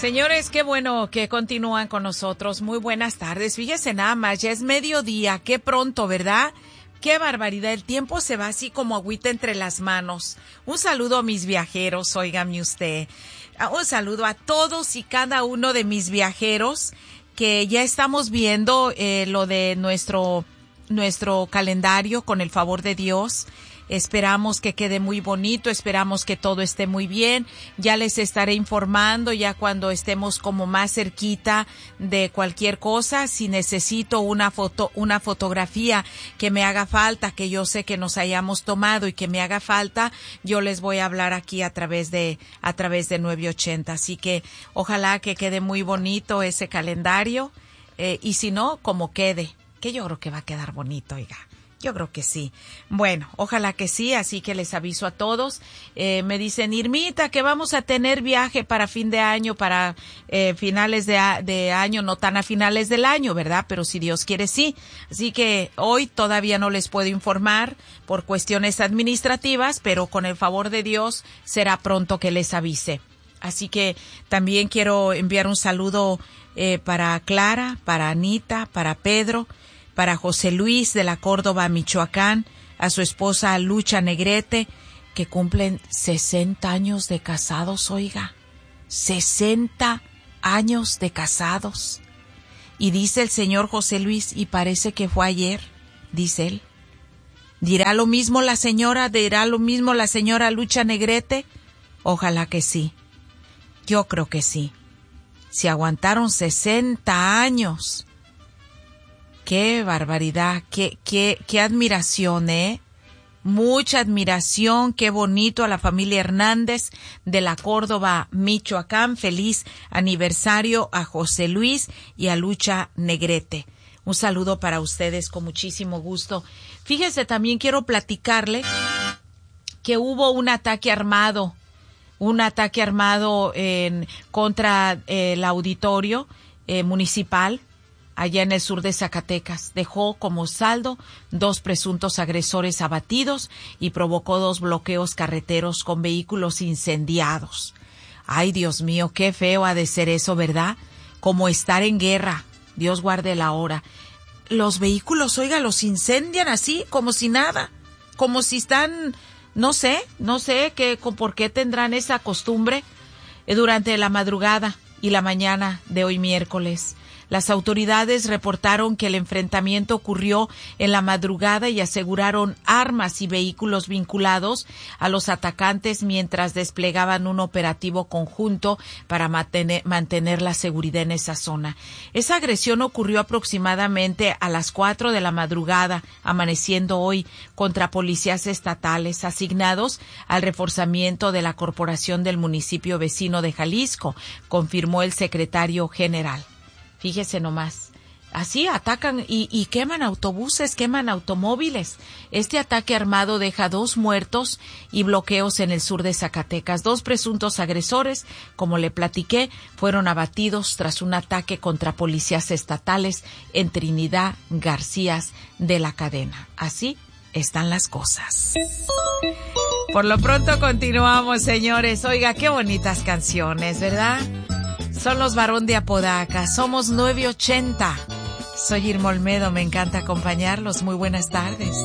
Señores, qué bueno que continúan con nosotros. Muy buenas tardes. Fíjese nada más, ya es mediodía. Qué pronto, ¿verdad? Qué barbaridad. El tiempo se va así como agüita entre las manos. Un saludo a mis viajeros, óigame usted. Un saludo a todos y cada uno de mis viajeros que ya estamos viendo lo de nuestro calendario con el favor de Dios. Esperamos que quede muy bonito, esperamos que todo esté muy bien. Ya les estaré informando ya cuando estemos como más cerquita de cualquier cosa. Si necesito una fotografía que me haga falta, que yo sé que nos hayamos tomado y que me haga falta, yo les voy a hablar aquí a través de 980. Así que ojalá que quede muy bonito ese calendario. Y si no, como quede, que yo creo que va a quedar bonito, oiga. Yo creo que sí. Bueno, ojalá que sí, así que les aviso a todos. Me dicen, Irmita, que vamos a tener viaje para fin de año, para finales de año, no tan a finales del año, ¿verdad? Pero si Dios quiere, sí. Así que hoy todavía no les puedo informar por cuestiones administrativas, pero con el favor de Dios será pronto que les avise. Así que también quiero enviar un saludo para Clara, para Anita, para Pedro, para José Luis de la Córdoba, Michoacán, a su esposa Lucha Negrete, que cumplen 60 años de casados, oiga, 60 años de casados. Y dice el señor José Luis, y parece que fue ayer, dice él. ¿Dirá lo mismo la señora Lucha Negrete? Ojalá que sí. Yo creo que sí. Si aguantaron 60 años... Qué barbaridad, qué admiración, mucha admiración, qué bonito a la familia Hernández de la Córdoba, Michoacán. Feliz aniversario a José Luis y a Lucha Negrete. Un saludo para ustedes con muchísimo gusto. Fíjese, también quiero platicarle que hubo un ataque armado contra el auditorio municipal allá en el sur de Zacatecas. Dejó como saldo 2 presuntos agresores abatidos y provocó 2 bloqueos carreteros con vehículos incendiados. Ay, Dios mío, qué feo ha de ser eso, ¿verdad? Como estar en guerra. Dios guarde la hora. Los vehículos, oiga, los incendian así, como si nada. Como si están, no sé por qué tendrán esa costumbre durante la madrugada y la mañana de hoy miércoles. Las autoridades reportaron que el enfrentamiento ocurrió en la madrugada y aseguraron armas y vehículos vinculados a los atacantes mientras desplegaban un operativo conjunto para mantener la seguridad en esa zona. Esa agresión ocurrió aproximadamente a las 4 de la madrugada, amaneciendo hoy, contra policías estatales asignados al reforzamiento de la corporación del municipio vecino de Jalisco, confirmó el secretario general. Fíjese nomás, así atacan y queman autobuses, queman automóviles. Este ataque armado deja 2 muertos y bloqueos en el sur de Zacatecas. 2 presuntos agresores, como le platiqué, fueron abatidos tras un ataque contra policías estatales en Trinidad Garcías de la Cadena. Así están las cosas. Por lo pronto continuamos, señores. Oiga, qué bonitas canciones, ¿verdad? Son los Barón de Apodaca, somos 980. Soy Irma Olmedo, me encanta acompañarlos. Muy buenas tardes.